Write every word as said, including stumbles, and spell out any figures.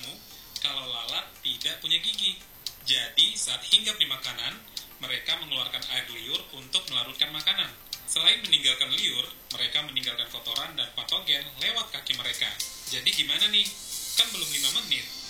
kamu kalau lalat tidak punya gigi. Jadi saat hinggap di makanan, mereka mengeluarkan air liur untuk melarutkan makanan. Selain meninggalkan liur, mereka meninggalkan kotoran dan patogen lewat kaki mereka. Jadi gimana nih? Kan belum lima menit.